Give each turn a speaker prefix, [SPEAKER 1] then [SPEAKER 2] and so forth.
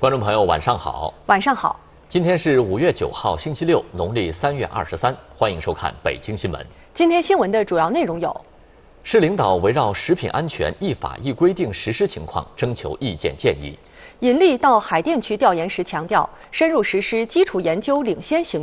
[SPEAKER 1] 观众朋友，晚上好。
[SPEAKER 2] 晚上好。
[SPEAKER 1] 今天是5月9号，星期六，农历3月23。欢迎收看北京新闻。
[SPEAKER 2] 今天新闻的主要内容有：
[SPEAKER 1] 市领导围绕食品安全一法一规定实施情况征求意见建议。
[SPEAKER 2] 尹力到海淀区调研时强调，深入实施基础研究领先行